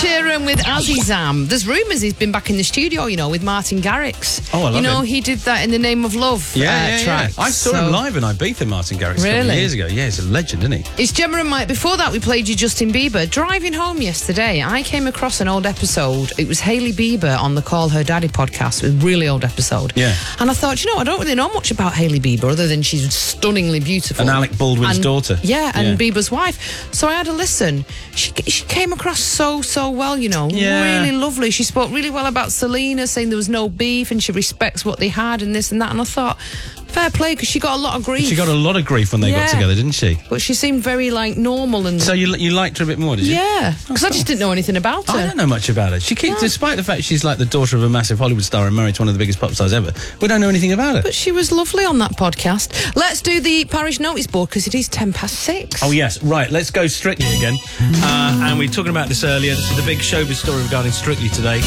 Sheeran with Azizam. There's rumours he's been back in the studio, you know, with Martin Garrix. Oh, I love him. He did that In the Name of Love track. I saw him live in Ibiza, Martin Garrix, a couple of years ago. Yeah, he's a legend, isn't he? It's Gemma and Mike. Before that, we played you Justin Bieber. Driving home yesterday, I came across an old episode. It was Hailey Bieber on the Call Her Daddy podcast. It was a really old episode. Yeah. And I thought, I don't really know much about Hailey Bieber other than she's stunningly beautiful. And Alec Baldwin's daughter. Yeah, and Bieber's wife. So I had a listen. She came across so well, really lovely. She spoke really well about Selena, saying there was no beef and she respects what they had and this and that. And I thought, fair play, because she got a lot of grief. She got a lot of grief when they got together, didn't she? But she seemed very, normal. And so you liked her a bit more, did you? Yeah, because I just didn't know anything about her. I don't know much about her. She keeps, despite the fact she's like the daughter of a massive Hollywood star and married to one of the biggest pop stars ever, we don't know anything about her. But she was lovely on that podcast. Let's do the parish notice board, because it is 6:10. Oh, yes. Right, let's go Strictly again. And we were talking about this earlier. This is the big showbiz story regarding Strictly today.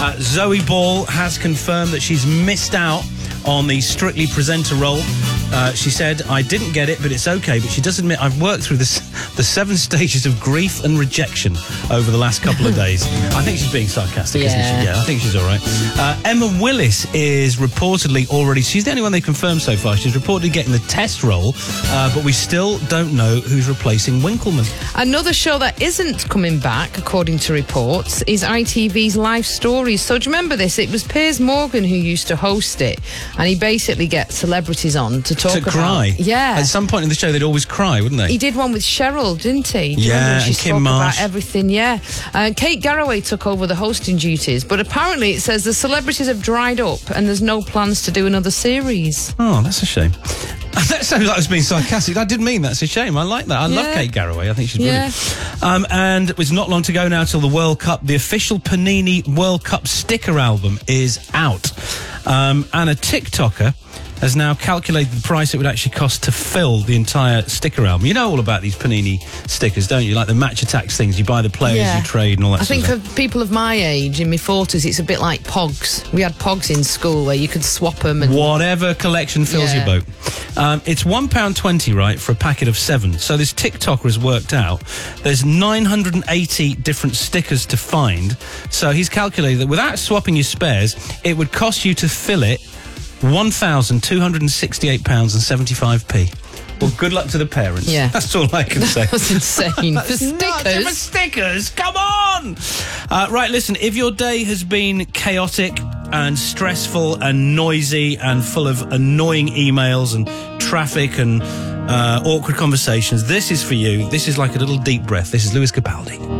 Zoe Ball has confirmed that she's missed out on the Strictly presenter role. She said, I didn't get it, but it's okay. But she does admit, I've worked through the 7 stages of grief and rejection over the last couple of days. I think she's being sarcastic, isn't she? Yeah, I think she's all right. Emma Willis is reportedly already... She's the only one they've confirmed so far. She's reportedly getting the test role, but we still don't know who's replacing Winkleman. Another show that isn't coming back, according to reports, is ITV's Life Stories. So do you remember this? It was Piers Morgan who used to host it, and he basically gets celebrities on to talk about... cry? Yeah. At some point in the show, they'd always cry, wouldn't they? He did one with Cheryl, didn't he? Do you remember? She and Kim spoke Marsh. about everything, Kate Garraway took over the hosting duties, but apparently it says the celebrities have dried up and there's no plans to do another series. Oh, that's a shame. That sounds like I was being sarcastic. I didn't mean that. It's a shame. I like that. I love Kate Garraway. I think she's brilliant. And it's not long to go now till the World Cup. The official Panini World Cup sticker album is out. And a TikToker has now calculated the price it would actually cost to fill the entire sticker album. You know all about these Panini stickers, don't you? Like the Match Attacks things. You buy the players you trade and all that I think for people of my age, in my 40s, it's a bit like Pogs. We had Pogs in school where you could swap them. And whatever collection fills your boat. It's £1.20, right, for a packet of 7. So this TikToker has worked out there's 980 different stickers to find. So he's calculated that without swapping your spares, it would cost you to fill it £1,268.75. Well, good luck to the parents. Yeah. That's all I can say. That's insane. For stickers? For stickers? Come on! Right, listen, if your day has been chaotic and stressful and noisy and full of annoying emails and traffic and awkward conversations, this is for you. This is like a little deep breath. This is Lewis Capaldi.